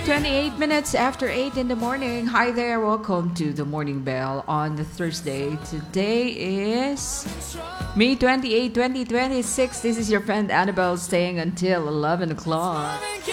28 minutes after 8 in the morning. Hi there, welcome to the Morning Bell on the Thursday. Today is May 28, 2026. This is your friend Annabelle staying until 11 o'clock.